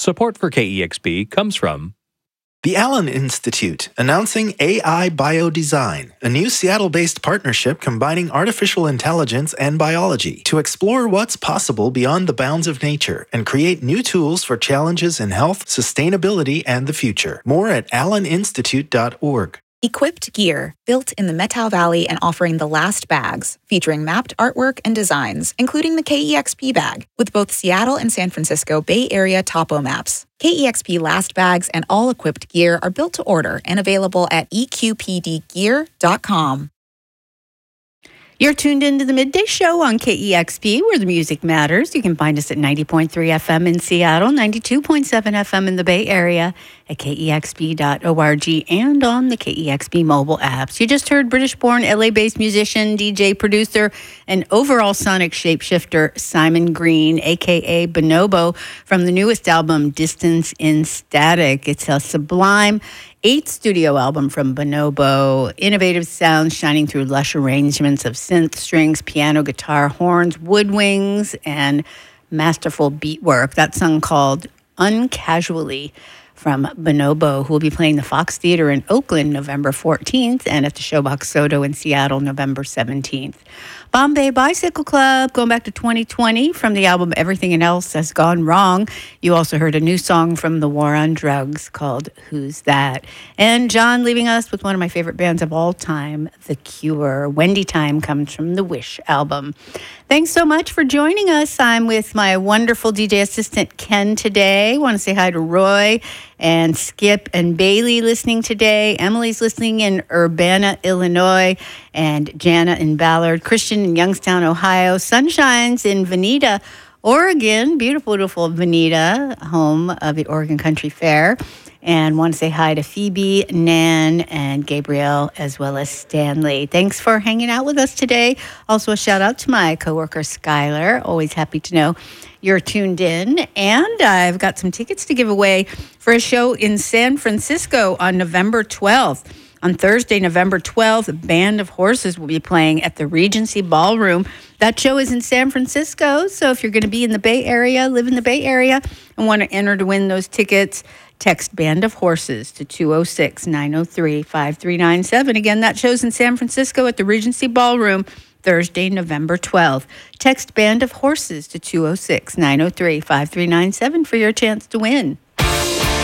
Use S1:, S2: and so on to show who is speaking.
S1: Support for KEXP comes from
S2: the Allen Institute, announcing AI Biodesign, a new Seattle-based partnership combining artificial intelligence and biology to explore what's possible beyond the bounds of nature and create new tools for challenges in health, sustainability, and the future. More at alleninstitute.org.
S3: Equipped Gear, built in the Methow Valley and offering the last bags, featuring mapped artwork and designs, including the KEXP bag, with both Seattle and San Francisco Bay Area topo maps. KEXP last bags and all equipped gear are built to order and available at eqpdgear.com.
S4: You're tuned into the Midday Show on KEXP, where the music matters. You can find us at 90.3 FM in Seattle, 92.7 FM in the Bay Area, at kexp.org, and on the KEXP mobile apps. You just heard British-born, LA-based musician, DJ, producer, and overall sonic shapeshifter Simon Green, a.k.a. Bonobo, from the newest album, Distance in Static. It's a sublime 8th studio album from Bonobo. Innovative sounds shining through lush arrangements of synth, strings, piano, guitar, horns, woodwinds, and masterful beat work. That song called Uncasually from Bonobo, who will be playing the Fox Theater in Oakland November 14th and at the Showbox Soto in Seattle November 17th. Bombay Bicycle Club, going back to 2020 from the album Everything Else Has Gone Wrong. You also heard a new song from The War on Drugs called Who's That? And John leaving us with one of my favorite bands of all time, The Cure. Wendy Time comes from the Wish album. Thanks so much for joining us. I'm with my wonderful DJ assistant, Ken, today. I want to say hi to Roy and Skip and Bailey listening today. Emily's listening in Urbana, Illinois, and Jana in Ballard. Christian in Youngstown, Ohio. Sunshine's in Veneta, Oregon. Beautiful, beautiful Veneta, home of the Oregon Country Fair. And want to say hi to Phoebe, Nan, and Gabriel, as well as Stanley. Thanks for hanging out with us today. Also, a shout out to my coworker, Skylar. Always happy to know you're tuned in. And I've got some tickets to give away for a show in San Francisco on November 12th. On Thursday, November 12th, Band of Horses will be playing at the Regency Ballroom. That show is in San Francisco, so if you're going to be in the Bay Area, live in the Bay Area, and want to enter to win those tickets, text Band of Horses to 206-903-5397. Again, that show's in San Francisco at the Regency Ballroom, Thursday, November 12th. Text Band of Horses to 206-903-5397 for your chance to win.